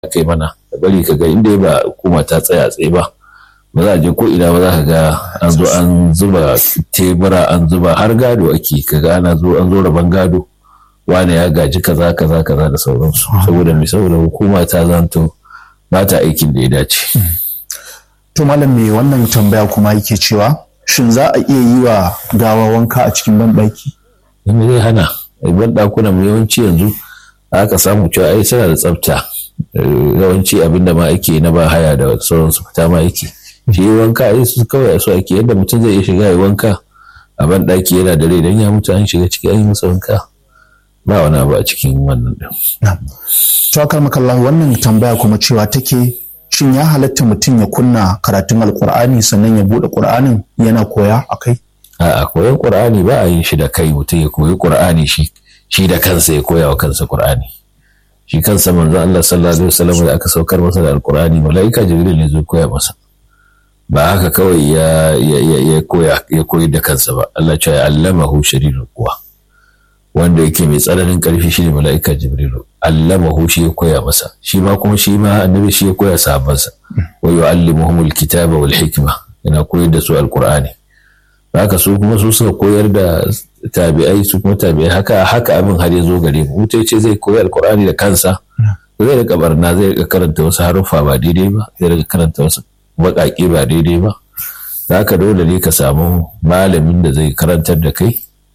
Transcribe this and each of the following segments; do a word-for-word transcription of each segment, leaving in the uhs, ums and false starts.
kai mana da bari ka ga inda ba hukuma ta tsaya tsaye ba ba za a je ko ina ba za ka ga an zo an zuba tebura an zuba har gado ake ka ga ana zo an zo rabon gado wani ya gaji kaza kaza kaza da sauransu saboda mai saboda hukuma ta zanto ba ta aikin da ya dace. To malam me wannan tambaya kuma yake cewa shin za a iya yi wa gawa wanka a cikin banɗaki? Me zai hana? Banɗakunan mu yawanci yanzu aka samu cewa ai suna da tsafta. Yawanci abinda ma ake na ba haya da sauransu fita ma ake. Shi wanka ai su kawai su ake yadda mutum zai iya shiga ya wanka a banɗaki yana da rai dan ya mutu an shiga ciki an yi masa wanka. Ba wani abu a cikin wannan din. To akar makallah wannan tambaya kuma cewa take shin ya halatta mutum ya kunna karatun alkur'ani sannan ya buɗe ƙur'anin yana koya a kai? A'a koyon ƙur'ani ba a yin shi da kai mutum ya koyi ƙur'ani shi shi da kansa ya koya wa kansa ƙur'ani. Shi kansa manzo Allah sallallahu alaihi wasallam da aka saukar masa da alkur'ani malaika Jibril ne zai koya masa. Ba haka kawai ya ya ya koya ya koyi da kansa ba. Allah ya allamahu shadidul quwa. Wanda yake mai tsananin ƙarfi shi ne mala'ika Jibrilu, allamahu shi ya koya masa, shi ma kuma shi ma annabi shi ya koya sahabbansa, wa yu'allimuhumul kitaba wal hikma, yana koyar da su alqur'ani. Haka su kuma su suka koyar da tabi'ai su kuma tabi'ai haka haka abin har ya zo gare mu. Mutai ce zai koyi alqur'ani da kansa, zai rika barna zai rika karanta wasu haruffa ba daidai ba, zai rika karanta wasu baƙaƙe ba daidai ba. Haka dole ne ka samu malamin da zai karantar da kai.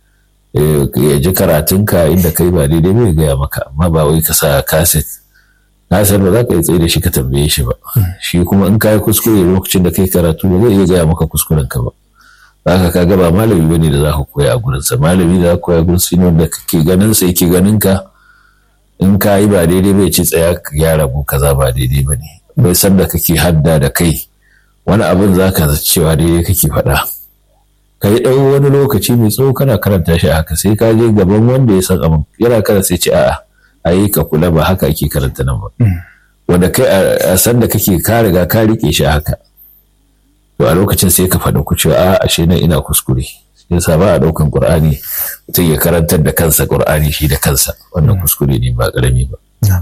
Ya ji karatunka inda kai ba daidai bai gaya maka amma ba wai ka sa kaset kaset ba za ka yi tsaye da shi ka tambaye shi ba shi kuma in ka yi kuskure lokacin da kai karatu ba zai iya gaya maka kuskuren ka ba za ka kaga ba malami ba ne da za ka koya a gurinsa malami da za ka koya a gurinsa ne wanda kake ganin sa yake ganin ka in ka yi ba daidai bai ce tsaya ka gyara mu kaza ba daidai ba ne bai san da kake hadda da kai wani abin za ka cewa daidai kake faɗa. Ka yi ɗau wani lokaci mai tsawo kana karanta shi haka sai ka je gaban wanda ya san abin yana karanta sai ce a'a a yi ka kula ba haka ake karanta nan ba wanda kai a san da kake ka riga ka rike shi haka to a lokacin sai ka faɗa ku cewa a ashe nan ina kuskure yasa ba a ɗaukan Qur'ani mutum ya karantar da kansa Qur'ani shi da kansa wannan kuskure ne ba ƙarami ba.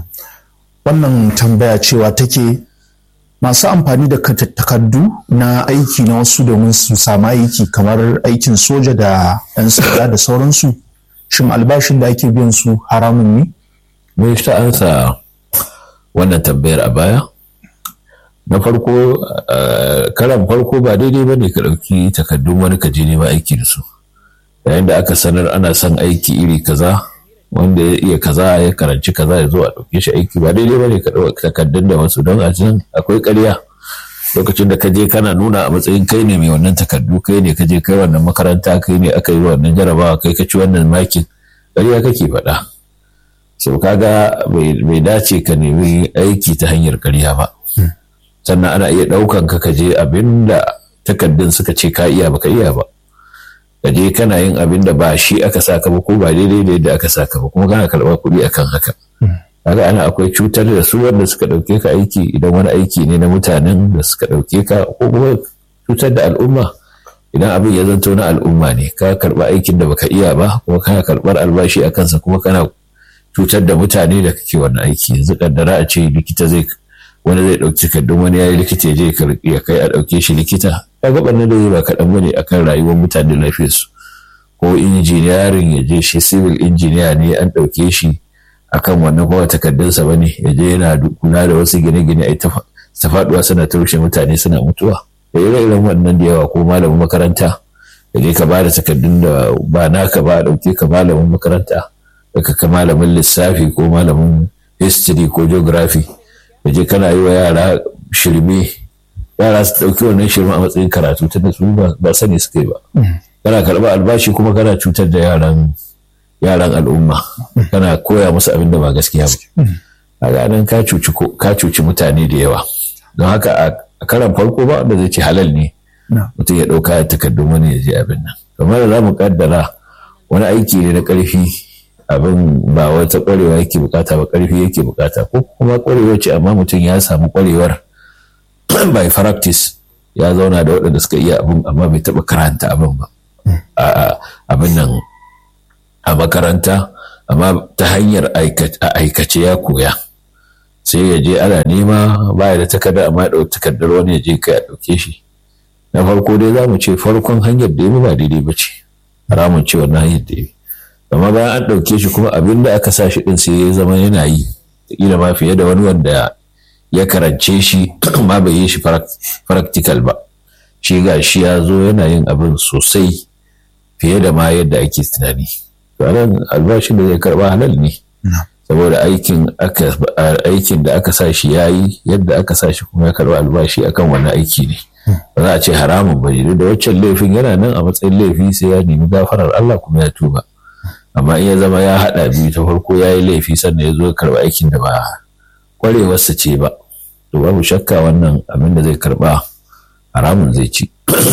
Wannan tambaya cewa take masu amfani da takardu na aiki na wasu domin su samu aiki kamar aikin soja da 'yan sanda da sauransu shin albashin da ake biyan su haramun ne? Mun ta ansa wannan tambayar a baya na farko karan farko ba daidai ba ne ka ɗauki takardun wani ka je nema aiki da su yayin da aka sanar ana son aiki iri kaza wanda ya iya kaza ya karanci kaza ya zo a ɗauke shi aiki ba daidai ba ne ka ɗauki takardun da wasu don a cikin akwai ƙarya lokacin da ka je kana nuna a matsayin kai ne mai wannan takardu kai ne ka je kai wannan makaranta kai ne aka yi wannan jarabawa kai ka ci wannan makin ƙarya kake faɗa so kaga bai dace ka nemi aiki ta hanyar ƙarya ba sannan ana iya ɗaukan ka ka je abinda takardun suka ce ka iya baka iya ba ka je kana yin abin da ba shi aka saka ba ko ba daidai da yadda aka saka ba kuma kana karɓar kuɗi akan haka kaga ana akwai cutar da su wanda suka ɗauke ka aiki idan wani aiki ne na mutanen da suka ɗauke ka ko kuma cutar da al'umma idan abin ya zanto na al'umma ne ka karɓa aikin da baka iya ba kuma kana karɓar albashi a kansa kuma kana cutar da mutane da kake wannan aiki yanzu kaddara a ce likita zai wani zai ɗauki takardun wani ya yi likita ya je ya kai a ɗauke shi likita ka ga ɓannan da zai ba kaɗan bane akan rayuwar mutane lafiyarsu ko injiniyarin ya je shi civil engineer ne an ɗauke shi akan wannan kuma takardunsa ba ne ya je yana kula da wasu gine-gine a ta faɗuwa suna ta rushe mutane suna mutuwa da ire-iren wannan da yawa ko malamin makaranta ya je ka ba da takardun da ba naka ba a ɗauke ka malamin makaranta daga ka malamin lissafi ko malamin history ko geography ya je kana yi wa yara shirme yara su ɗauki wannan shirme a matsayin karatu tunda su ba sani suka yi ba kana karɓar albashi kuma kana cutar da yaran yaran al'umma kana koya musu abin da ba gaskiya ba a ganin ka cuci mutane da yawa don haka a karan farko ba wanda zai ce halal ne mutum ya ɗauka ya takardun wani ya je abin nan kamar da za mu kaddara wani aiki ne na ƙarfi abin ba wata ƙwarewa yake bukata ba ƙarfi yake bukata ko kuma ƙwarewa ce amma mutum ya samu ƙwarewar by practice ya zauna da waɗanda suka iya abin amma bai taɓa karanta abin ba abin nan a makaranta amma ta hanyar aikace ya koya sai ya je ana nema baya da takarda amma ya ɗauki takardar wani ya je kai a ɗauke shi. Na farko dai za mu ce farkon hanyar da ya ba daidai ba ce, haramun ce wannan hanyar da ya amma bayan an ɗauke shi kuma abin da aka sa shi ɗin sai ya zama yana yi ƙila ma fiye da wani wanda ya karance shi ma bai yi shi practical ba, shi ga shi ya zo yana yin abin sosai fiye da ma yadda ake tunani. Ranar albashin da zai karɓa halal ne saboda aikin aikin da aka sa shi ya yi yadda aka sa shi kuma ya karɓa albashi akan wani aiki ne. Ba za a ce haramun ba ne da waccan laifin yana nan a matsayin laifi sai ya nemi gafarar Allah kuma ya tuba. Amma in ya zama ya haɗa biyu, ta farko ya yi laifi sannan ya zo ya karɓa aikin da ba kwarewarsa ce ba, to babu shakka wannan abin da zai karɓa haramun zai ci.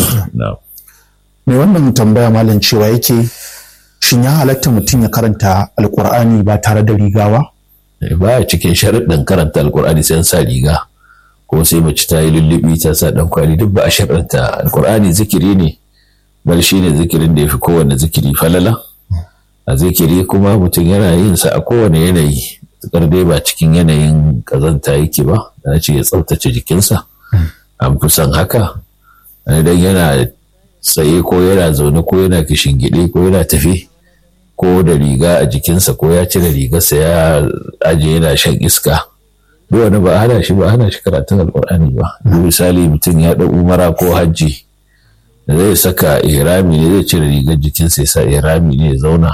Mai wannan tambaya malam cewa yake shin ya halatta mutum ya karanta alkur'ani ba tare da rigawa? Ba ya cikin sharaɗin karanta alkur'ani sai an sa riga ko sai mace ta yi lullubi ta sa ɗan kwali, duk ba a sharaɗanta. Alkur'ani zikiri ne, bal shi ne zikirin da ya fi kowane zikiri falala. A zikiri kuma mutum yana yin sa a kowane yanayi, tukar dai ba cikin yanayin kazanta yake ba, da ce ya tsaftace jikinsa. An fi son haka idan yana tsaye ko yana zaune ko yana kishingide ko yana tafi ko da riga a jikinsa ko ya cire rigarsa ya aje yana shan iska, duk wani ba hana shi ba hana shi karatun alkur'ani ba. Misali mutum ya ɗau umara ko hajji da zai saka ihrami ne, zai cire rigar jikinsa ya sa ihrami ne ya zauna,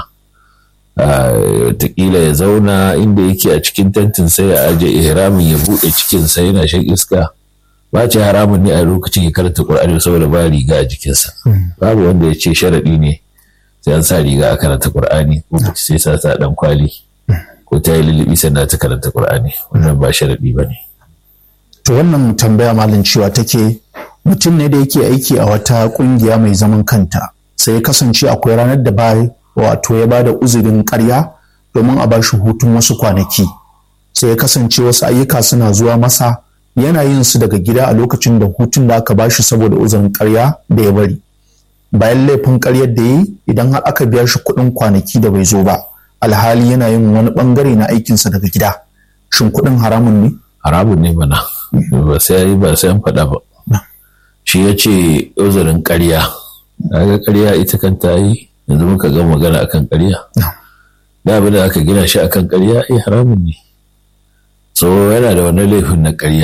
taƙila ya zauna inda yake a cikin tentin sai ya aje ihramin ya buɗe cikinsa yana shan iska, ba ce haramun ne a lokacin ya karanta Qur'ani saboda ba riga a jikinsa. Babu wanda ya ce sharaɗi ne sai an sa riga a karanta Qur'ani ko sai sa ta dan kwali ko ta yi lullubi sannan ta karanta Qur'ani, wannan ba sharaɗi ba ne. To wannan tambaya malam cewa take mutum ne da yake aiki a wata kungiya mai zaman kanta sai ya kasance akwai ranar da ba wato ya bada uzurin ƙarya domin a bashi hutun wasu kwanaki, sai ya kasance wasu ayyuka suna zuwa masa yana yin su daga gida a lokacin da hutun da aka bashi saboda uzurin ƙarya da ya bari. Bayan laifin ƙaryar da ya yi, idan har aka biya shi kuɗin kwanaki da bai zo ba alhali yana yin wani ɓangare na aikinsa daga gida, shin kuɗin haramun ne? Haramun ne mana, ba sai ba sai an faɗa ba. Shi ya ce uzurin ƙarya, daga ƙarya ita kanta yi, yanzu muka ga magana akan ƙarya. Da abin da aka gina shi akan ƙarya ai haramun ne. So yana da wannan laifin na ƙarya,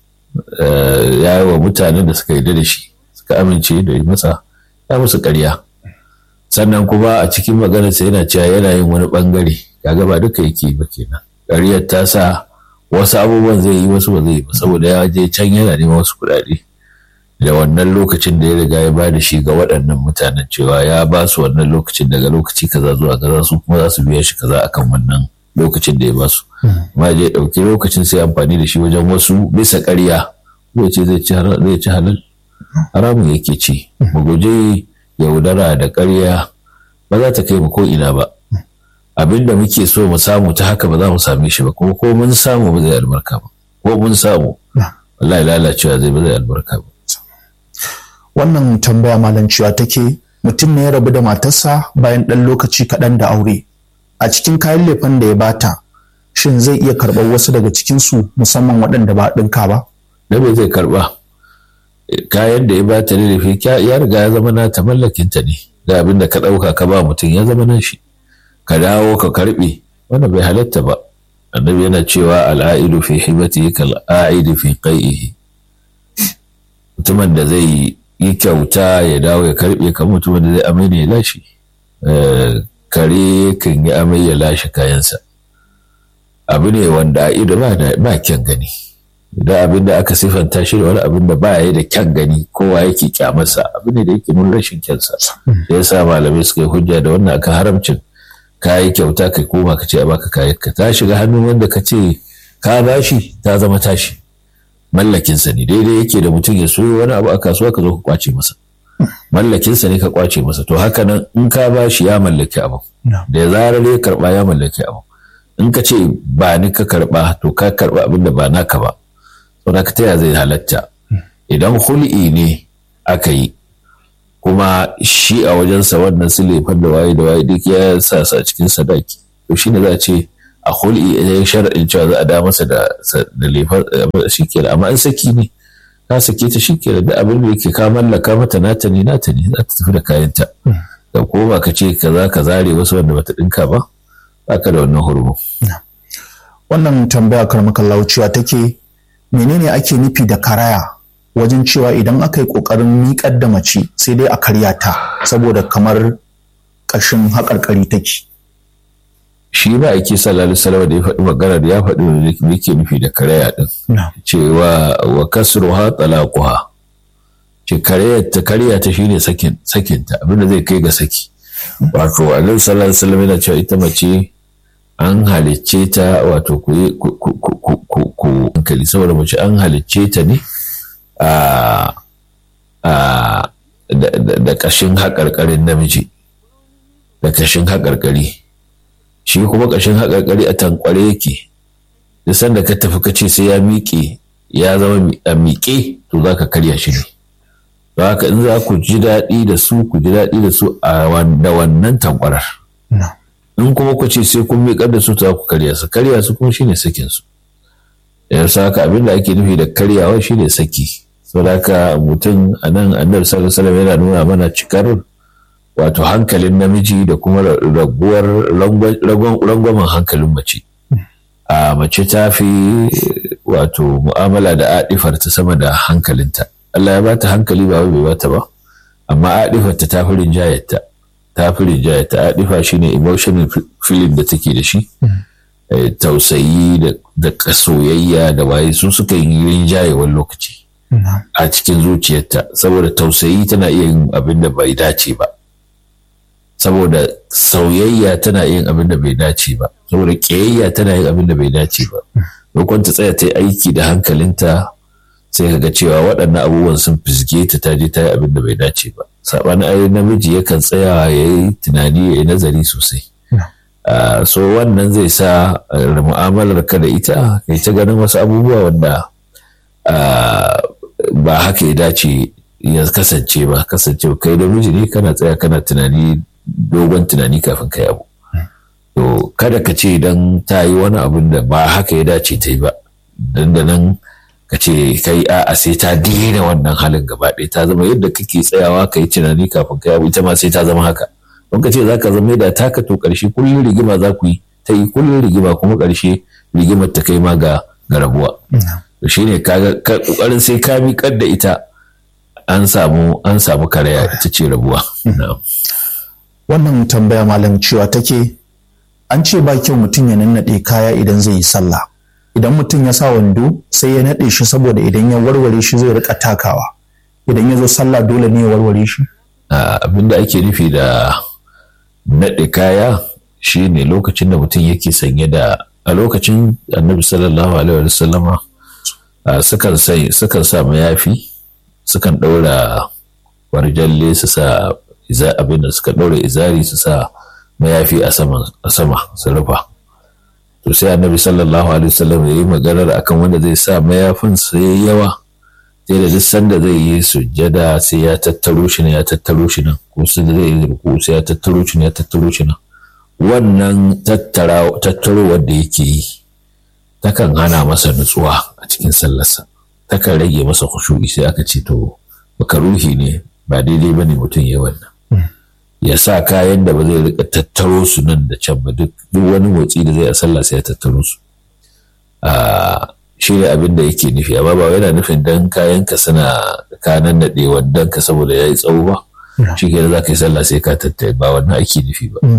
ya yi wa mutanen da suka yarda da shi suka amince da yi masa ya musu ƙarya, sannan kuma a cikin maganarsa yana cewa yana yin wani ɓangare, kaga ba duka yake ba kenan. Ƙaryar ta sa wasu abubuwan zai yi wasu ba zai yi ba saboda ya je can yana neman wasu kuɗaɗe da wannan lokacin da ya riga ya ba da shi ga waɗannan mutanen cewa ya ba su wannan lokacin daga lokaci kaza zuwa kaza, su kuma za su biya shi kaza akan wannan lokacin da ya ba su. Ma je ɗauki lokacin sai amfani da shi wajen wasu bisa ƙarya, zai ce zai ci halal, haramun yake ci. Mu guje yaudara da ƙarya, ba za ta kai mu ko ina ba. Abin da muke so mu samu ta haka ba za mu same shi ba, kuma ko mun samu ba zai albarka ba, ko mun samu wallahi lalacewa zai ba zai albarka ba. Wannan tambaya malam cewa take mutum ne ya rabu da matarsa bayan ɗan lokaci kaɗan da aure, a cikin kayan lefen da ya bata shin zai iya karɓar wasu daga cikinsu musamman waɗanda ba ɗinka ba? Da bai zai karɓa kayan da ya bata da lefe ya riga ya zama na ta mallakinta ne, da abin da ka ɗauka ka ba mutum ya zama nan shi, ka dawo ka karɓe wannan bai halatta ba. Annabi yana cewa al'aidu fi hibatihi kal a'idi fi qai'ihi, mutumin da zai yi kyauta ya dawo ya karɓe kamar mutumin da zai amai ne ya lashe. Kare kan yi amai ya lashe kayansa, abu ne wanda a ido ba kyan gani. Idan abin da aka siffanta shi da wani abin da ba ya da kyan gani kowa yake kyamarsa, abu ne da yake mun rashin kyansa. Sai yasa malamai suka yi hujja da wannan akan haramcin ka yi kyauta kai koma ka ce a baka kayan ka, ta shiga hannun wanda ka ce ka bashi ta zama tashi, mallakinsa ne. Daidai yake da mutum ya soyo wani abu a kasuwa ka zo ka kwace masa, mallakinsa ne ka kwace masa. To haka nan in ka bashi ya mallaki abu, da zarar ya karba ya mallaki abu. In ka ce ba ni ka karba to ka karba abin da ba naka ba, to naka taya zai halatta. Idan hul'i ne aka yi kuma shi a wajensa wannan silefan da waye da waye duk ya sa sa cikin sadaki, to shine za a ce a hul'i ya shar'in cewa za a da masa da da lefar shi ke amma in saki ne ka sake ta shi ke da abin da yake ka mallaka mata nata ne nata ne za ta tafi da kayanta da ko ba ka ce kaza ka zare wasu wanda bata dinka ba baka da wannan hurmu. Wannan tambaya karmakan lauciya take menene ake nufi da karaya wajen cewa idan aka yi kokarin miƙar da mace sai dai a karya ta saboda kamar ƙashin haƙarƙari take. Shi ba ake sallallahu alaihi da ya faɗi maganar ya faɗi me yake nufi da karaya din cewa wa kasruha talaquha ce karya ta karya ta shine sakin sakinta abinda zai kai ga saki wato annabi sallallahu alaihi wasallam yana cewa ita mace an halicce ta wato ku ku hankali saboda mace an halicce ta ne a a da kashin haƙarƙarin namiji da kashin haƙarƙari shi kuma kashin haƙarƙari a tankware yake da sanda ka tafi ka ce sai ya miƙe ya zama a miƙe to za ka karya shi ne ba haka in za ku ji daɗi da su ku ji daɗi da su a da wannan tankwarar in kuma ku ce sai kun miƙar da su ta ku karya su karya su kuma shine sakin su yanzu haka abin da ake nufi da karyawa shine saki saboda haka mutum a nan annabi sallallahu alaihi wasallam yana nuna mana cikar wato hankalin namiji da kuma raguwar rangwamen hankalin mace a mace ta fi wato mu'amala da adifar ta sama da hankalinta Allah ya bata hankali ba wai bai bata ba amma adifar ta tafi rinjayarta ta fi rinjayarta adifa shine emotional feeling da take da shi tausayi da soyayya da waye su suka yi rinjaye wani lokaci a cikin zuciyarta saboda tausayi tana iya yin abin da bai dace ba saboda sauyayya tana yin abin da bai dace ba saboda ƙiyayya tana yin abin da bai dace ba lokacin ta tsaya ta yi aiki da hankalinta sai ka ga cewa waɗannan abubuwan sun fisge ta ta je ta yi abin da bai dace ba saɓanin ayi namiji yakan tsaya ya yi tunani ya yi nazari sosai so wannan zai sa mu'amalar ka da ita kai ta ganin wasu abubuwa wanda ba haka ya dace ya kasance ba kasance kai da miji ne kana tsaya kana tunani dogon tunani kafin kai abu to kada ka ce idan ta yi wani abin da ba haka ya dace ta yi ba dandanan ka ce kai a'a sai ta daina wannan halin gaba ɗaya ta zama yadda kake tsayawa ka yi tunani kafin kai abu ita ma sai ta zama haka don ka ce za ka zama da taka to ƙarshe kullum rigima za ku yi ta yi kullum rigima kuma ƙarshe rigimar ta kai ma ga rabuwa to shine kaga ƙoƙarin sai ka miƙar da ita an samu an samu karaya ita ce rabuwa. Wannan tambaya malam cewa take an ce ba kyau mutum ya nannaɗe kaya idan zai yi sallah idan mutum ya sa wando sai ya naɗe shi saboda idan ya warware shi zai rika takawa idan ya zo sallah dole ne ya warware shi. Abinda ake nufi da naɗe kaya shine lokacin da mutum yake sanye da a lokacin annabi sallallahu alaihi wa sallama sukan sukan sa mayafi sukan ɗaura warjalle su sa abin da suka ɗaura izari su sa mayafi a sama su rufa to sai annabi sallallahu alaihi wasallam ya yi maganar akan wanda zai sa mayafin sai yawa sai da duk sanda zai yi sujjada sai ya tattaro shi ne ya tattaro shi nan ko sai da zai yi ruku sai ya tattaro shi ne ya tattaro shi nan wannan tattaro wanda yake yi takan hana masa nutsuwa a cikin sallarsa takan rage masa khushu'i sai aka ce to makaruhi ne ba daidai bane mutum ya wannan ya sa kayan da ba zai rika tattaro su nan da can ba duk wani motsi da zai a sallah sai ya tattaro su shi ne abin da yake nufi amma ba yana nufin dan kayan ka suna kanan naɗe wandan ka saboda ya yi tsawo ba shi ke da za ka yi sallah sai ka tattare ba wannan ake nufi ba.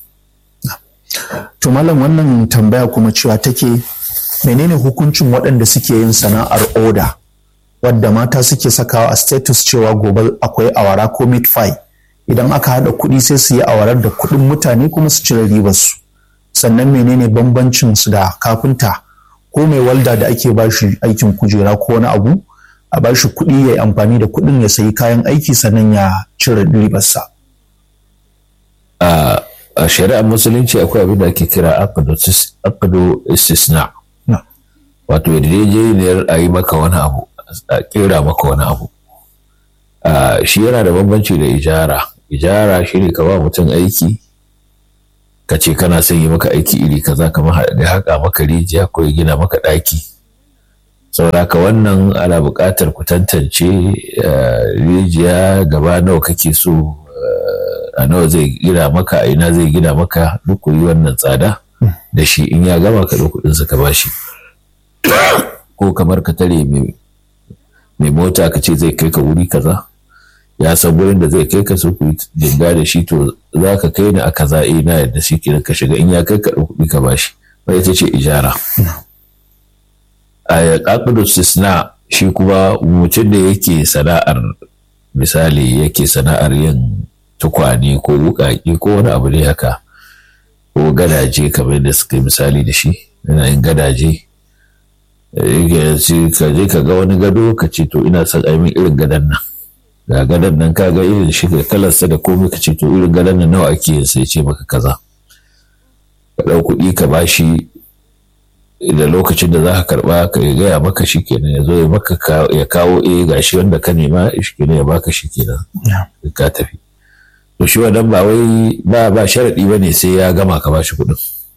To malam wannan tambaya kuma cewa take menene hukuncin waɗanda suke yin sana'ar oda wadda mata suke sakawa a status cewa gobe akwai awara ko meat pie idan aka haɗa kuɗi sai su yi awarar da kuɗin mutane kuma su cire ribar su sannan menene bambancin su da kafinta ko mai walda da ake bashi aikin kujera ko wani abu a bashi kuɗi ya yi amfani da kuɗin ya sayi kayan aiki sannan ya cire ribar sa. A shari'ar musulunci akwai abin da ake kira aqdu istisna wato yarjejeniyar a yi maka wani abu a kera maka wani abu shi yana da bambanci da ijara ijara shi ne ka ba mutum aiki ka ce kana son yi maka aiki iri kaza kamar ya haƙa maka rijiya ko ya gina maka ɗaki. Sauraka wannan ana buƙatar ku tantance rijiya gaba nawa kake so, a nawa zai gina maka, a ina zai gina maka, duk ku yi wannan tsada da shi. In ya gama ka ɗau kuɗinsa ka bashi. Ko kamar ka tare mai mota ka ce zai kai ka wuri kaza, ya san wurin da zai kai ka, so ku jinga da shi, to za ka kai ni a kaza, eh na yadda shi kenan ka shiga. In ya kai ka ɗau kuɗi ka bashi, ba ita ce ijara. A ƙaƙudu sisna shi kuma mutum da yake sana'ar, misali yake sana'ar yin tukwane ko wuƙaƙi ko wani abu ne haka, ko gadaje kamar da suka yi misali da shi, yana yin gadaje. Ka je ka ga wani gado ka ce to ina son aimin irin gadon nan, ga gadon nan ka ga irin shi da kalarsa da komai, ka ce to irin gadon nan nawa ake yin sai ce maka kaza, ka ɗau kuɗi ka bashi, da lokacin da za ka karɓa ka gaya maka shi kenan, ya zo ya maka ya kawo eh gashi wanda ka nema shi kenan, ya baka shi kenan ka tafi. To shi wannan ba wai ba ba sharaɗi ba ne sai ya gama ka bashi kuɗin.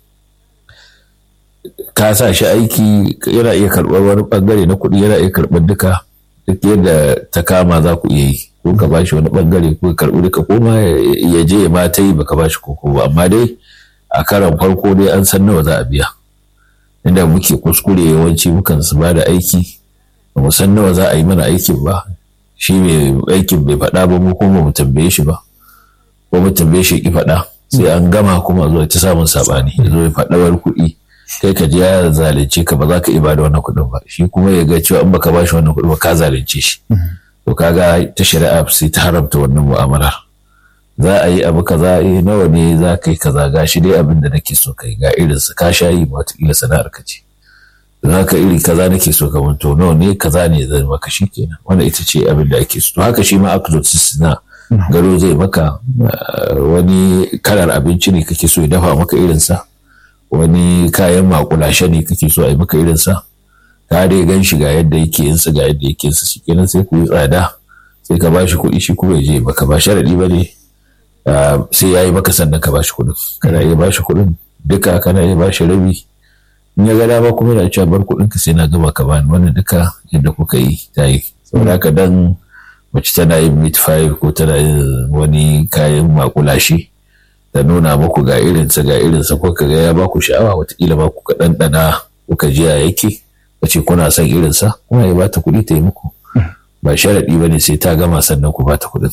Ka sa shi aiki yana iya karɓar wani ɓangare na kuɗi, yana iya karɓar duka, duk yadda ta kama za ku iya yi, ko ka bashi wani ɓangare ko ka karɓi duka, ko ma ya je ya ma ta yi baka bashi koko ba. Amma dai a karan farko dai an san nawa za a biya. Inda muke kuskure yawanci mukan su ba da aiki ba mu san nawa za a yi mana aikin ba, shi mai aikin bai faɗa ba, mu kuma mu tambaye shi ba, ko mu tambaye shi ki faɗa, sai an gama kuma zuwa ta samun saɓani, ya zo ya faɗa wani kuɗi, kai ka ji ya zalunce ka, ba za ka iya ba da wannan kuɗin ba, shi kuma ya ga cewa in baka ba shi wannan kuɗin ba ka zalunce shi. To kaga ta shari'a sai ta haramta wannan mu'amalar. Za a yi abu kaza, eh nawa ne za ka yi kaza, ga shi dai abin da nake so kai, ga irinsa ka sha yi ba wataƙila sana'ar ka ce, za ka iri kaza nake so ka wanto, nawa ne kaza ne zai maka, shi kenan. Wanda ita ce abin da ake so. To haka shi ma akzotis na gado zai maka, wani kalar abinci ne kake so ya dafa maka irinsa, wani kayan makulashe ne kake so a yi maka irinsa, ka dai gan shi ga yadda yake yinsa, ga yadda yake yinsa, shi kenan sai ku yi tsada, sai ka ba shi kuɗi, shi kuma ya je baka ba sharaɗi ba ne sai ya yi maka sannan ka ba shi kuɗin. Kana iya ba shi kuɗin duka, kana iya ba shi rabi, in ya ga dama kuma yana cewa bar kuɗin ka sai na gama ka bani. Wannan duka yadda kuka yi ta yi. Saboda haka dan mace tana yin meat pie ko tana yin wani kayan makulashi, ta nuna muku ga irinsa ga irinsa, ko ka ga ya ba ku sha'awa, wataƙila ba ku ka ɗanɗana kuka ji ya yake, ka ce kuna son irinsa, kuma ya ba ta kuɗi ta yi muku. Ba sharaɗi ba ne sai ta gama sannan ku ba ta kuɗin.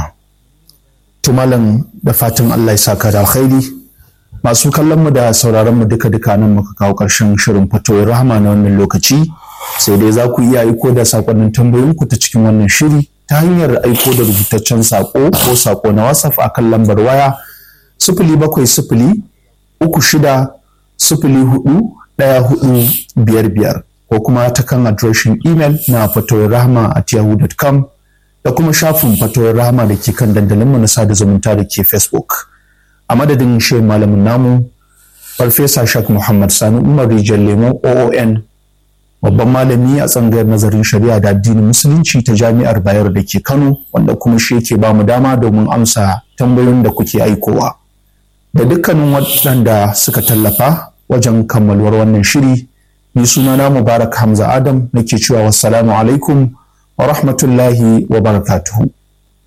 To malam, da fatan Allah ya saka da alkhairi. Masu kallon mu da sauraron mu duka duka nan muka kawo ƙarshen shirin Fatoyin Rahama na wannan lokaci. Sai dai za ku iya aiko da sakonnin tambayoyin ku ta cikin wannan shiri ta hanyar aiko da rubutaccen sako ko sako na WhatsApp akan lambar waya sifili bakwai sifili uku shida sifili hudu ɗaya hudu biyar biyar, ko kuma ta kan adireshin email na fatoyin rahama at yahoo dot com, da kuma shafin Fatoyin Rahama da ke kan dandalinmu na sada zumunta da ke Facebook. A madadin shehin malamin namu Farfesa Shak Muhammad Sani Umar Rijal Lemo O O N, babban malami a tsangayar nazarin shari'a da addinin musulunci ta Jami'ar Bayero da ke Kano, wanda kuma shi yake ba mu dama domin amsa tambayoyin da kuke aikowa. Da dukkanin waɗanda suka tallafa wajen kammaluwar wannan shiri, ni sunana Mubarak Hamza Adam nake cewa wassalamu alaikum wa rahmatullahi wa barakatuhu.